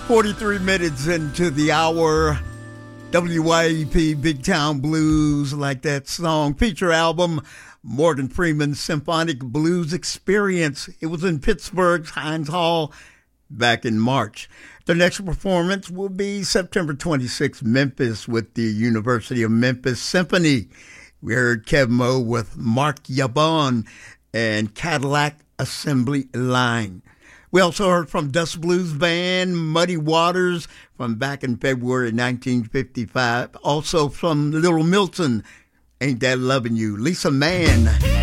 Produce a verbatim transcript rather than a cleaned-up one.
forty-three minutes into the hour, W Y E P Big Town Blues, like that song, feature album, Morgan Freeman's Symphonic Blues Experience. It was in Pittsburgh's Heinz Hall back in March. The next performance will be September twenty-sixth, Memphis, with the University of Memphis Symphony. We heard Kev Moe with Mark Yabon and Cadillac Assembly Line. We also heard from Dust Blues Band, Muddy Waters, from back in February nineteen fifty-five. Also from Little Milton, Ain't That Lovin' You. Lisa Mann.